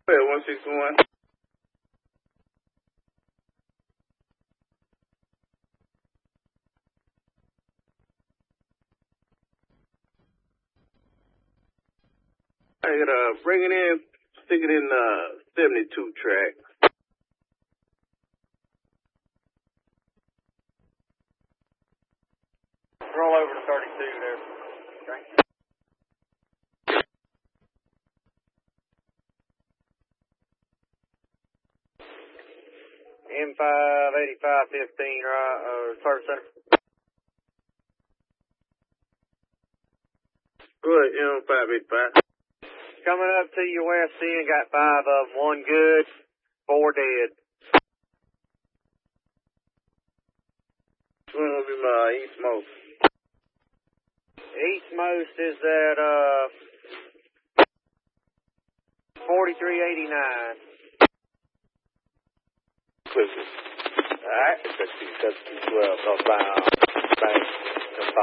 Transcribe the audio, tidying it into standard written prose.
161. I gotta bring it in, stick it in 72 track. Roll over to 32 there. Okay. M5 8515 right, service center. Go ahead, M585. Coming up to your west end, got 5 of them, 1 good, 4 dead. Which one will be my eastmost? Eastmost is at 4389. Clifton. Alright. That's 12, northbound. Bang.